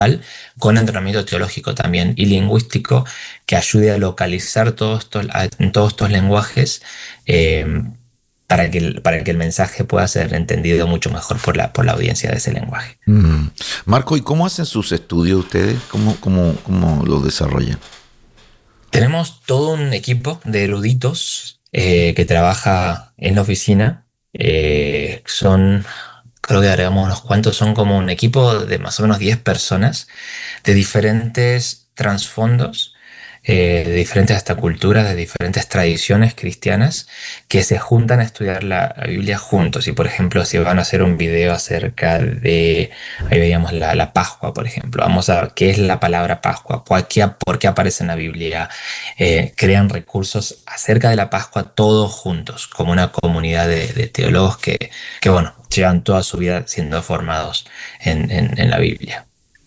con entrenamiento teológico también y lingüístico que ayude a localizar todos estos lenguajes, eh, para que el mensaje pueda ser entendido mucho mejor por la audiencia de ese lenguaje. Mm. Marco, ¿y cómo hacen sus estudios ustedes? ¿Cómo los desarrollan? Tenemos todo un equipo de eruditos que trabaja en la oficina. Creo que agregamos unos cuantos, son como un equipo de más o menos 10 personas de diferentes trasfondos, de diferentes hasta culturas, de diferentes tradiciones cristianas, que se juntan a estudiar la Biblia juntos. Y por ejemplo, si van a hacer un video acerca de, ahí veíamos la Pascua, por ejemplo, vamos a ver qué es la palabra Pascua, por qué aparece en la Biblia, crean recursos acerca de la Pascua todos juntos, como una comunidad de teólogos que bueno, llevan toda su vida siendo formados en la Biblia.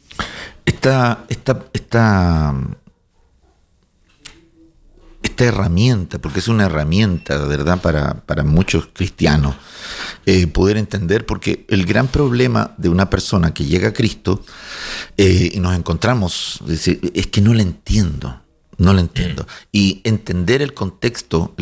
Esta herramienta, porque es una herramienta, ¿verdad?, para muchos cristianos, poder entender, porque el gran problema de una persona que llega a Cristo y nos encontramos, es que no la entiendo, no la entiendo. Y entender el contexto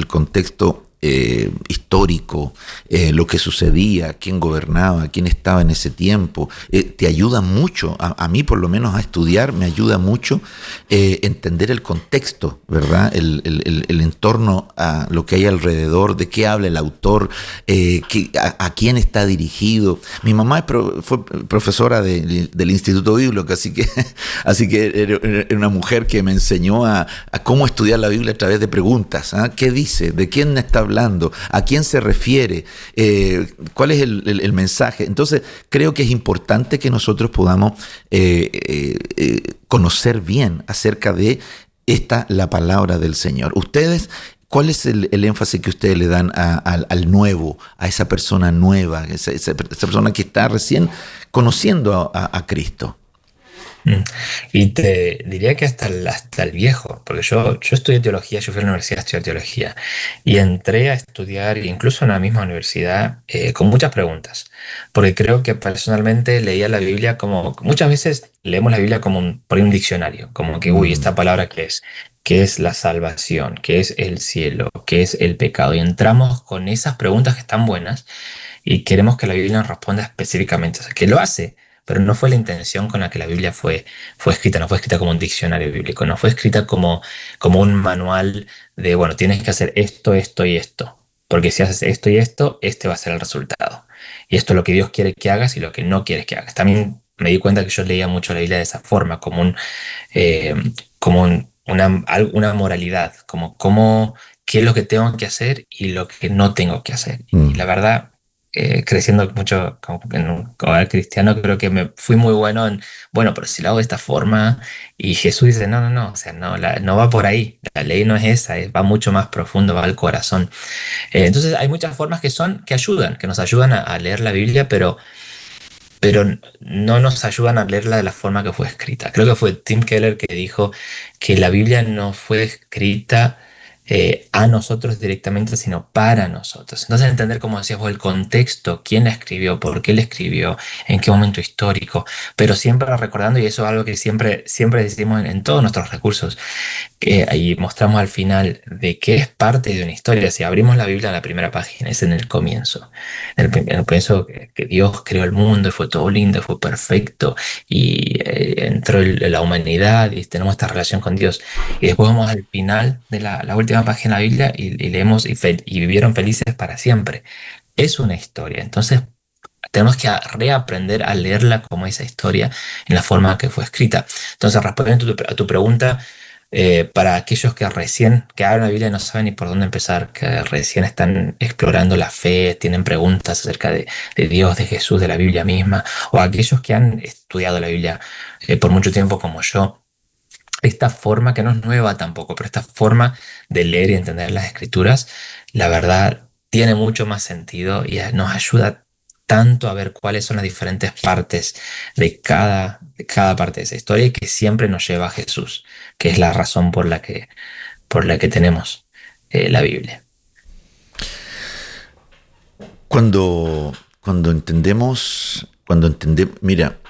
histórico, lo que sucedía, quién gobernaba, quién estaba en ese tiempo, te ayuda mucho, a mí por lo menos a estudiar me ayuda mucho entender el contexto, ¿verdad? El entorno, a lo que hay alrededor, de qué habla el autor, a quién está dirigido. Mi mamá fue profesora del Instituto Bíblico, así que era una mujer que me enseñó a cómo estudiar la Biblia a través de preguntas. ¿Qué dice? ¿De quién está hablando? ¿A quién se refiere? ¿Cuál es el mensaje? Entonces, creo que es importante que nosotros podamos conocer bien acerca de la palabra del Señor. Ustedes, ¿cuál es el énfasis que ustedes le dan al nuevo, a esa persona nueva, esa persona que está recién conociendo a Cristo? Mm. Y te diría que hasta el viejo, porque yo estudié teología, yo fui a la universidad a estudiar teología y entré a estudiar incluso en la misma universidad con muchas preguntas, porque creo que personalmente leía la Biblia como, muchas veces leemos la Biblia como por ahí un diccionario, como que, uy, Mm, esta palabra qué es la salvación, qué es el cielo, qué es el pecado, y entramos con esas preguntas que están buenas y queremos que la Biblia nos responda específicamente, o sea, que lo hace, pero no fue la intención con la que la Biblia fue escrita, no fue escrita como un diccionario bíblico, no fue escrita como un manual de, bueno, tienes que hacer esto, esto y esto, porque si haces esto y esto, este va a ser el resultado. Y esto es lo que Dios quiere que hagas y lo que no quieres que hagas. También me di cuenta que yo leía mucho la Biblia de esa forma, eh, una moralidad, qué es lo que tengo que hacer y lo que no tengo que hacer. Y mm. la verdad, creciendo mucho en un hogar cristiano, creo que me fui muy bueno en, bueno, pero si lo hago de esta forma, y Jesús dice, no, no, no, o sea, no, no va por ahí, la ley no es esa, va mucho más profundo, va al corazón. Entonces hay muchas formas que nos ayudan a leer la Biblia, pero no nos ayudan a leerla de la forma que fue escrita. Creo que fue Tim Keller que dijo que la Biblia no fue escrita a nosotros directamente, sino para nosotros. Entonces entender, como decías vos, el contexto, quién la escribió, por qué la escribió, en qué momento histórico, pero siempre recordando, y eso es algo que siempre decimos en todos nuestros recursos, que ahí mostramos al final de qué es parte de una historia. Si abrimos la Biblia en la primera página, es en el comienzo. En el comienzo que Dios creó el mundo y fue todo lindo, y fue perfecto y entró la humanidad y tenemos esta relación con Dios. Y después vamos al final de la última página de la Biblia y leemos y vivieron felices para siempre. Es una historia. Entonces tenemos que reaprender a leerla como esa historia en la forma que fue escrita. Entonces, respondiendo a tu pregunta, para aquellos que abren la Biblia y no saben ni por dónde empezar, que recién están explorando la fe, tienen preguntas acerca de Dios, de Jesús, de la Biblia misma, o aquellos que han estudiado la Biblia por mucho tiempo como yo, esta forma, que no es nueva tampoco, pero esta forma de leer y entender las escrituras, la verdad, tiene mucho más sentido y nos ayuda tanto a ver cuáles son las diferentes partes de cada parte de esa historia y que siempre nos lleva a Jesús, que es la razón por la que tenemos la Biblia. Cuando entendemos, mira,